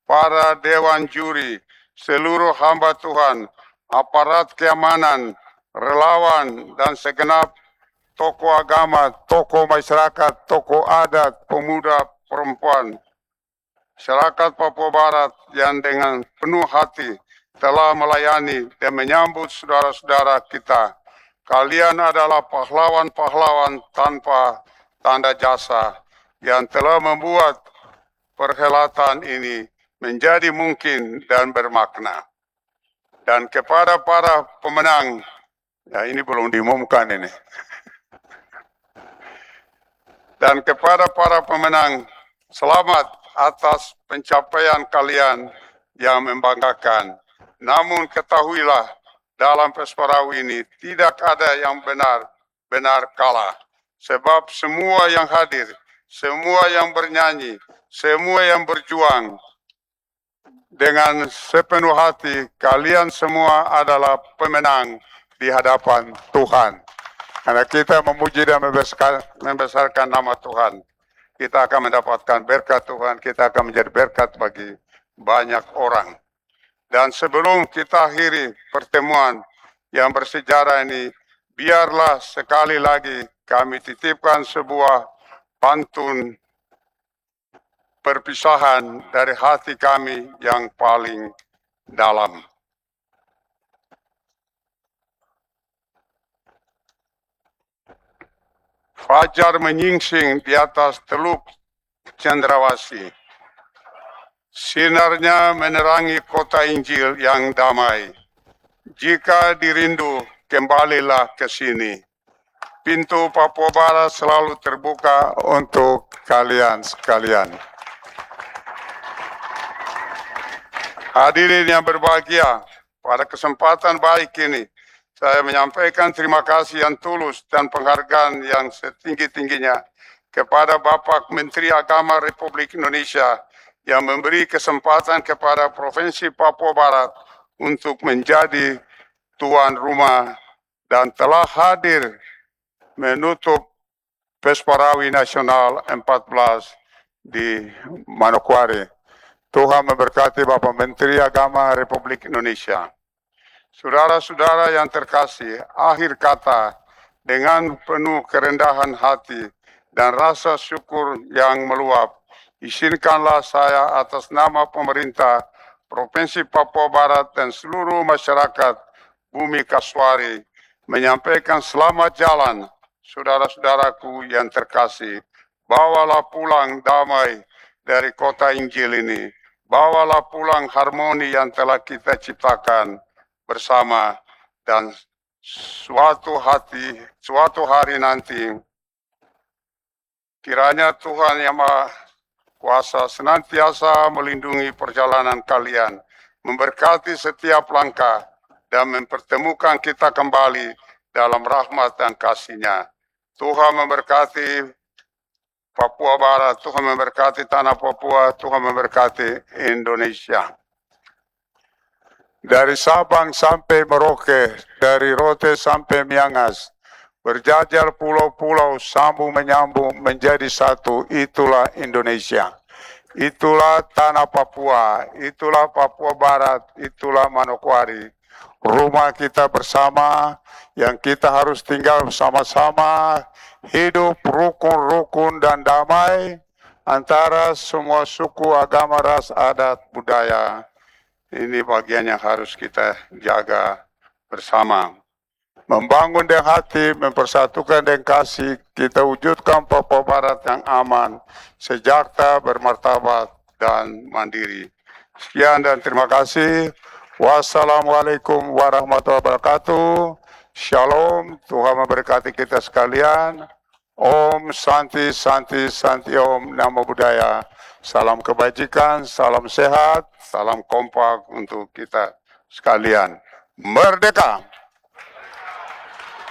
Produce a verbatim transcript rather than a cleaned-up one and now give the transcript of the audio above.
para dewan juri, seluruh hamba Tuhan, aparat keamanan, relawan, dan segenap tokoh agama, tokoh masyarakat, tokoh adat, pemuda, perempuan, masyarakat Papua Barat yang dengan penuh hati telah melayani dan menyambut saudara-saudara kita. Kalian adalah pahlawan-pahlawan tanpa tanda jasa yang telah membuat perhelatan ini menjadi mungkin dan bermakna. Dan kepada para pemenang, ya ini belum diumumkan ini. Dan kepada para pemenang, selamat atas pencapaian kalian yang membanggakan. Namun ketahuilah, dalam Pesparawi ini tidak ada yang benar-benar kalah. Sebab semua yang hadir, semua yang bernyanyi, semua yang berjuang, dengan sepenuh hati, kalian semua adalah pemenang di hadapan Tuhan. Karena kita memuji dan membesarkan, membesarkan nama Tuhan, kita akan mendapatkan berkat Tuhan, kita akan menjadi berkat bagi banyak orang. Dan sebelum kita akhiri pertemuan yang bersejarah ini, biarlah sekali lagi kami titipkan sebuah pantun perpisahan dari hati kami yang paling dalam. Fajar menyingsing di atas Teluk Cendrawasih. Sinarnya menerangi kota Injil yang damai. Jika dirindu, kembalilah ke sini. Pintu Papua Barat selalu terbuka untuk kalian sekalian. Hadirin yang berbahagia, pada kesempatan baik ini, saya menyampaikan terima kasih yang tulus dan penghargaan yang setinggi-tingginya kepada Bapak Menteri Agama Republik Indonesia yang memberi kesempatan kepada Provinsi Papua Barat untuk menjadi tuan rumah dan telah hadir menutup Pesparawi Nasional empat belas di Manokwari. Tuhan memberkati Bapak Menteri Agama Republik Indonesia. Saudara-saudara yang terkasih, akhir kata dengan penuh kerendahan hati dan rasa syukur yang meluap, izinkanlah saya atas nama pemerintah Provinsi Papua Barat dan seluruh masyarakat Bumi Kasuari menyampaikan selamat jalan, saudara-saudaraku yang terkasih. Bawalah pulang damai dari kota Injil ini. Bawalah pulang harmoni yang telah kita ciptakan bersama, dan suatu hati, suatu hari nanti, kiranya Tuhan Yang Maha Kuasa senantiasa melindungi perjalanan kalian, memberkati setiap langkah, dan mempertemukan kita kembali dalam rahmat dan kasih-Nya. Tuhan memberkati Papua Barat, Tuhan memberkati tanah Papua, Tuhan memberkati Indonesia. Dari Sabang sampai Merauke, dari Rote sampai Miangas, berjajar pulau-pulau sambung menyambung menjadi satu, itulah Indonesia. Itulah tanah Papua, itulah Papua Barat, itulah Manokwari. Rumah kita bersama yang kita harus tinggal bersama-sama, hidup rukun-rukun dan damai antara semua suku, agama, ras, adat, budaya. Ini bagian yang harus kita jaga bersama. Membangun dengan hati, mempersatukan dengan kasih, kita wujudkan Papua Barat yang aman, sejahtera, bermartabat, dan mandiri. Sekian dan terima kasih. Wassalamualaikum warahmatullahi wabarakatuh. Shalom, Tuhan memberkati kita sekalian. Om Santi Santi Santi Om Namo Buddhaya. Salam kebajikan, salam sehat, salam kompak untuk kita sekalian. Merdeka!